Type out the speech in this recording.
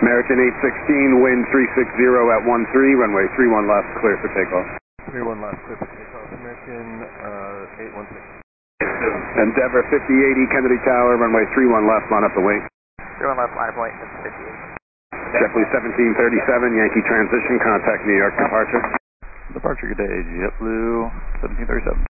American 816, wind 360 at 13, runway 31 left, clear for takeoff. 31 left, clear for takeoff. American 816. Endeavor 5080, Kennedy Tower, runway 31 left, line up the wing. 31 left, line up wing, 58. JetBlue 1737, Yankee transition, contact New York departure. Departure, good day, JetBlue 1737.